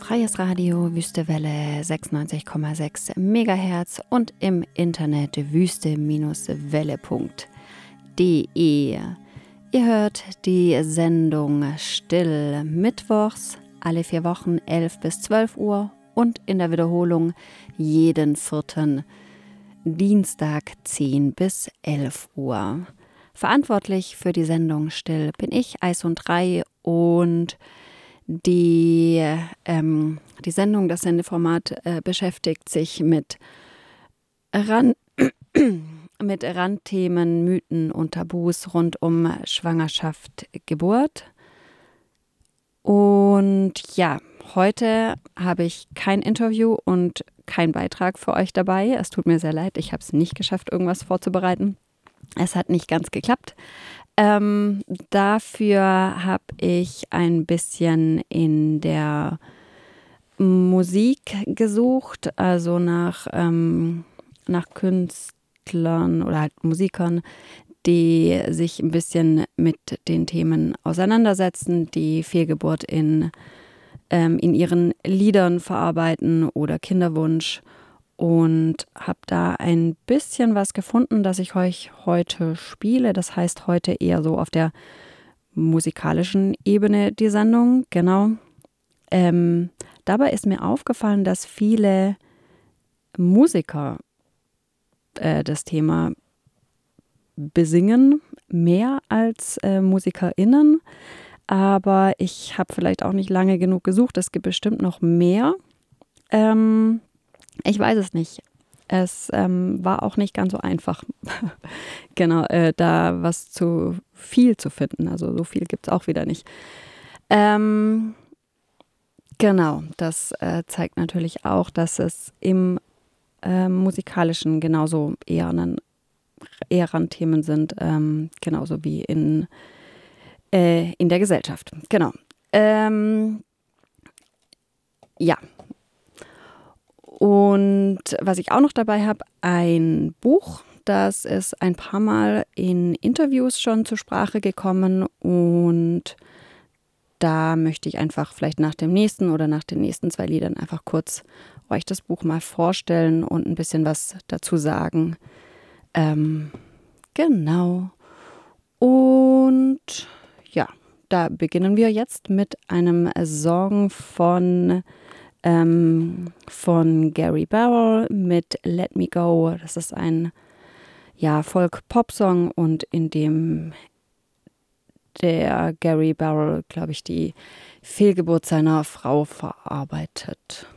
Freies Radio, Wüste Welle 96,6 Megahertz und im Internet wüste-welle.de. Ihr hört die Sendung Still mittwochs, alle 4 Wochen 11 bis 12 Uhr und in der Wiederholung jeden 4. Dienstag 10 bis 11 Uhr. Verantwortlich für die Sendung Still bin ich, Eis&Rei, und die Sendung, das Sendeformat, beschäftigt sich mit Randthemen, Mythen und Tabus rund um Schwangerschaft, Geburt. Und ja, heute habe ich kein Interview und kein Beitrag für euch dabei. Es tut mir sehr leid, ich habe es nicht geschafft, irgendwas vorzubereiten. Es hat nicht ganz geklappt. Dafür habe ich ein bisschen in der Musik gesucht, also nach Künstlern oder halt Musikern, die sich ein bisschen mit den Themen auseinandersetzen, die Fehlgeburt in ihren Liedern verarbeiten oder Kinderwunsch. Und habe da ein bisschen was gefunden, das ich euch heute spiele. Das heißt heute eher so auf der musikalischen Ebene die Sendung, genau. Dabei ist mir aufgefallen, dass viele Musiker das Thema besingen, mehr als MusikerInnen. Aber ich habe vielleicht auch nicht lange genug gesucht. Es gibt bestimmt noch mehr. Ich weiß es nicht. Es war auch nicht ganz so einfach, genau, da was zu viel zu finden. Also so viel gibt es auch wieder nicht. Genau, das zeigt natürlich auch, dass es im Musikalischen genauso eher Randthemen sind, genauso wie in der Gesellschaft. Genau. Ja. Und was ich auch noch dabei habe, ein Buch, das ist ein paar Mal in Interviews schon zur Sprache gekommen, und da möchte ich einfach vielleicht nach dem nächsten oder nach den nächsten 2 Liedern einfach kurz euch das Buch mal vorstellen und ein bisschen was dazu sagen. Genau. Und ja, da beginnen wir jetzt mit einem Song von Gary Barlow mit Let Me Go. Das ist ein Folk-Pop-Song, und in dem der Gary Barlow, glaube ich, die Fehlgeburt seiner Frau verarbeitet.